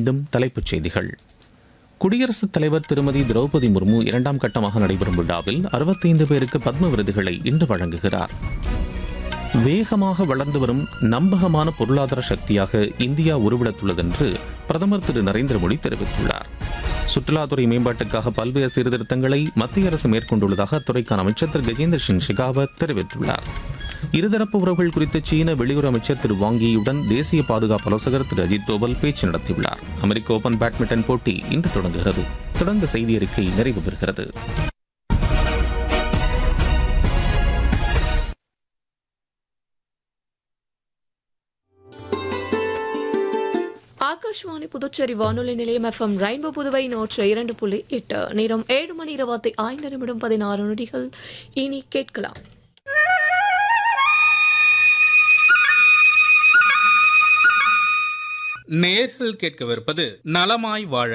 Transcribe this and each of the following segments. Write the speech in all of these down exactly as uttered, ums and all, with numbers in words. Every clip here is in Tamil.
மீண்டும் தலைப்புச் செய்திகள். குடியரசுத் தலைவர் திருமதி திரௌபதி முர்மு இரண்டாம் கட்டமாக நடைபெறும் விழாவில் அறுபத்தைந்து பேருக்கு பத்ம விருதுகளை இன்று வழங்குகிறார். வேகமாக வளர்ந்து வரும் நம்பகமான பொருளாதார சக்தியாக இந்தியா உருவெடுத்துள்ளது என்று பிரதமர் திரு நரேந்திர மோடி தெரிவித்துள்ளார். சுற்றுலாத்துறை மேம்பாட்டுக்காக பல்வேறு சீர்திருத்தங்களை மத்திய அரசு மேற்கொண்டுள்ளதாக அத்துறைக்கான அமைச்சர் திரு கஜேந்திர சிங் ஷெகாவத் தெரிவித்துள்ளார். இருதரப்பு உறவுகள் குறித்து சீன வெளியுறவு அமைச்சர் திரு வாங்கியுடன் தேசிய பாதுகாப்பு ஆலோசகர் திரு அஜித் தோவல் பேச்சு நடத்தியுள்ளார். அமெரிக்க ஓபன் பேட்மிண்டன் போட்டி இன்று தொடங்குகிறது. தொடர்ந்த செய்தி அறிக்கை நிறைவு பெறுகிறது. ஆகாஷ்வாணி புதுச்சேரி வானொலி நிலையம் எஃப் எம் ரெயின்போ புதுவை நூற்று இரண்டு புள்ளி எட்டு. நேரம் ஏழு மணி இருபத்தி ஐந்து நிமிடம் பதினாறு நொடிகள். இனி கேட்கலாம் நேர்கள் கேட்கவிருப்பது நலமாய் வாழ.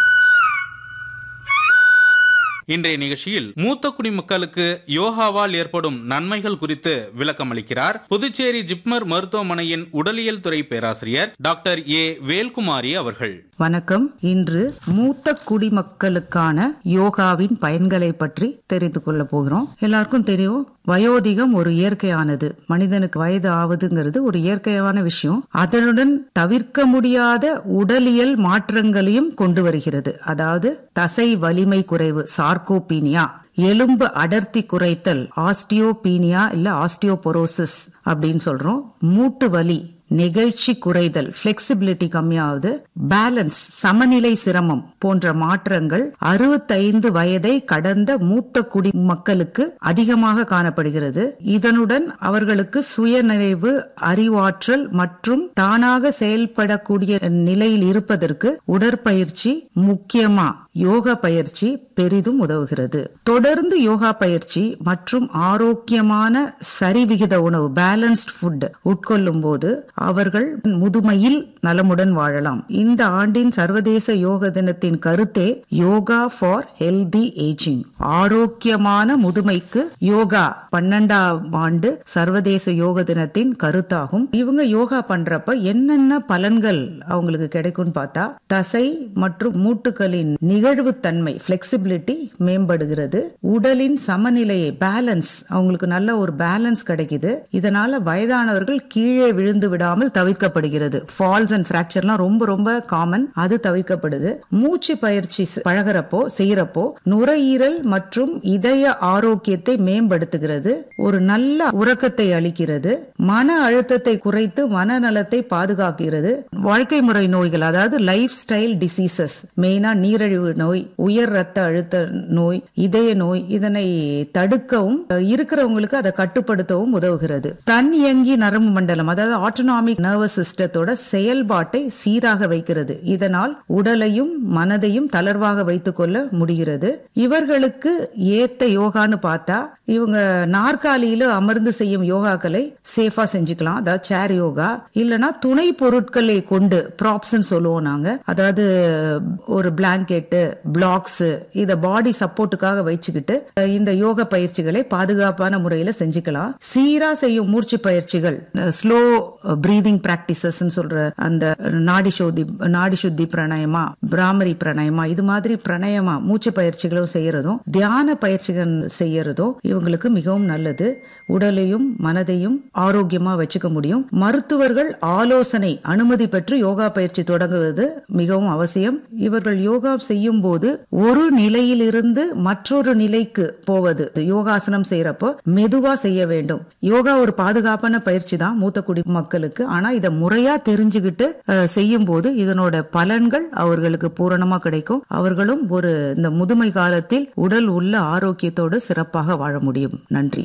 இன்றைய நிகழ்ச்சியில் மூத்த குடிமக்களுக்கு யோகாவால் ஏற்படும் நன்மைகள் குறித்து விளக்கம் அளிக்கிறார் புதுச்சேரி ஜிப்மர் மருத்துவமனையின் உடலியல் துறை பேராசிரியர் டாக்டர் ஏ வேல்குமாரி அவர்கள். வணக்கம். இன்று மூத்த குடிமக்களுக்கான யோகாவின் பயன்களை பற்றி தெரிந்து கொள்ள போகிறோம். எல்லாருக்கும் தெரியும், வயோதிகம் ஒரு இயற்கையானது. மனிதனுக்கு வயது ஆவதுங்கிறது ஒரு இயற்கையான விஷயம். அதனுடன் தவிர்க்க முடியாத உடலியல் மாற்றங்களையும் கொண்டு வருகிறது. அதாவது தசை வலிமை குறைவு, சார்கோபீனியா, எலும்பு அடர்த்தி குறைத்தல், ஆஸ்டியோபீனியா இல்ல ஆஸ்டியோபோரோசிஸ் அப்படின்னு சொல்றோம், மூட்டு வலி, நெகிழ்ச்சி குறைதல், பிளெக்சிபிலிட்டி கம்மியாவது, பேலன்ஸ் சமநிலை சிரமம் போன்ற மாற்றங்கள் அறுபத்தைந்து வயதை கடந்த மூத்த குடிமக்களுக்கு அதிகமாக காணப்படுகிறது. இதனுடன் அவர்களுக்கு சுயநினைவு, அறிவாற்றல் மற்றும் தானாக செயல்படக்கூடிய நிலையில் இருப்பதற்கு உடற்பயிற்சி, முக்கியமா யோகா பயிற்சி பெரிதும் உதவுகிறது. தொடர்ந்து யோகா பயிற்சி மற்றும் ஆரோக்கியமான சரிவிகித உணவு, பேலன்ஸ்ட் ஃபுட் உட்கொள்ளும் போது அவர்கள் முதுமையில் நலமுடன் வாழலாம். இந்த ஆண்டின் சர்வதேச யோக தினத்தின் கருத்தே யோகா ஃபார் ஹெல்தி ஏஜிங், ஆரோக்கியமான முதுமைக்கு யோகா. பன்னெண்டாம் ஆண்டு சர்வதேச யோக தினத்தின் கருத்தாகும். இவங்க யோகா பண்றப்ப என்னென்ன பலன்கள் அவங்களுக்கு கிடைக்கும்னு பார்த்தா, தசை மற்றும் மூட்டுகளின் நிகழ்வு தன்மை, பிளெக்சிபிலிட்டி மேம்படுகிறது. உடலின் சமநிலையை, பேலன்ஸ், அவங்களுக்கு நல்ல ஒரு பேலன்ஸ் கிடைக்குது. இதனால வயதானவர்கள் கீழே விழுந்து விடாமல் தவிர்க்கப்படுகிறது. ஃபால்ஸ் அண்ட் பிராக்சர்லாம் ரொம்ப ரொம்ப காமன், அது தவிர்க்கப்படுது. மூச்சு பயிற்சி பழகிறப்போ செய்யறப்போ நுரையீரல் மற்றும் இதய ஆரோக்கியத்தை மேம்படுத்துகிறது. ஒரு நல்ல உறக்கத்தை அளிக்கிறது. மன அழுத்தத்தை குறைத்து மனநலத்தை பாதுகாக்கிறது. வாழ்க்கை முறை நோய்கள், அதாவது லைஃப் ஸ்டைல் டிசீசஸ், மெயினா நீரிழிவு நோய், உயர் ரத்த அழுத்த நோய், இதய நோய், இதனை தடுக்கவும் இருக்கிறவங்களுக்கு அதை கட்டுப்படுத்தவும் உதவுகிறது. தன் இயங்கி நரம்பு மண்டலம், அதாவது ஆட்டோனாமிக் நர்வஸ் சிஸ்டத்தோட செயல்பாட்டை சீராக வைக்கிறது. இதனால் உடலையும் மனதையும் தளர்வாக வைத்துக் கொள்ள முடிகிறது. இவர்களுக்கு ஏத்த யோகான்னு பார்த்தா, இவங்க நாற்காலியில அமர்ந்து செய்யும் யோகாக்களை சேஃபா செஞ்சுக்கலாம், அதாவது சேர் யோகா. இல்லனா துணை பொருட்களை கொண்டு, ப்ராப்ஸ் சொல்லுவோம் நாங்க, அதாவது ஒரு பிளாங்கெட், பிளாக்ஸ், இத பாடி சப்போர்ட்டுக்காக வச்சுக்கிட்டு இந்த யோக பயிற்சிகளை பாதுகாப்பான முறையில செஞ்சுக்கலாம். சீரா செய்யும் மூச்சு பயிற்சிகள், ஸ்லோ பிரீதிங் பிராக்டிசஸ் சொல்ற அந்த நாடி சுத்தி நாடி சுத்தி பிராணாயமா, பிராமரி பிராணாயமா, இது மாதிரி பிராணாயமா மூச்சு பயிற்சிகளும் செய்யறதும் தியான பயிற்சிகள் செய்யறதும் இவங்களுக்கு மிகவும் நல்லது. உடலையும் மனதையும் ஆரோக்கியமா வச்சுக்க முடியும். மருத்துவர்கள் ஆலோசனை, அனுமதி பெற்று யோகா பயிற்சி தொடங்குவது மிகவும் அவசியம். இவர்கள் யோகா செய்யும் போது ஒரு நிலையிலிருந்து மற்றொரு நிலைக்கு போவது, யோகாசனம் செய்யறப்போ மெதுவா செய்ய வேண்டும். யோகா ஒரு பாதுகாப்பான பயிற்சி தான் மூத்த குடிமக்களுக்கு. ஆனா இதை முறையா தெரிஞ்சுக்கிட்டு செய்யும் போது இதனோட பலன்கள் அவர்களுக்கு பூரணமா கிடைக்கும். அவர்களும் ஒரு இந்த முதுமை காலத்தில் உடல் உள்ள ஆரோக்கியத்தோடு சிறப்பாக வாழ முடியும். நன்றி.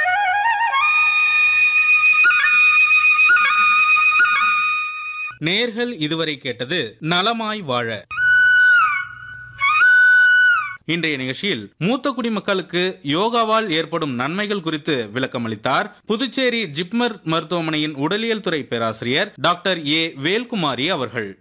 நேர்கள் இதுவரை கேட்டது நலமாய் வாழ. இன்றைய நிகழ்ச்சியில் மூத்த குடிமக்களுக்கு யோகாவால் ஏற்படும் நன்மைகள் குறித்து விளக்கம் அளித்தார் புதுச்சேரி ஜிப்மர் மருத்துவமனையின் உடலியல் துறை பேராசிரியர் டாக்டர் ஏ வேல்குமாரி அவர்கள்.